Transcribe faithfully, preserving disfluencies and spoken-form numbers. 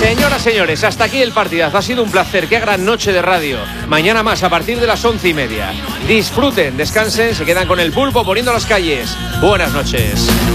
Señoras, señores, hasta aquí el partidazo. Ha sido un placer. Qué gran noche de radio. Mañana más a partir de las once y media. Disfruten, descansen, se quedan con el pulpo poniendo las calles. Buenas noches.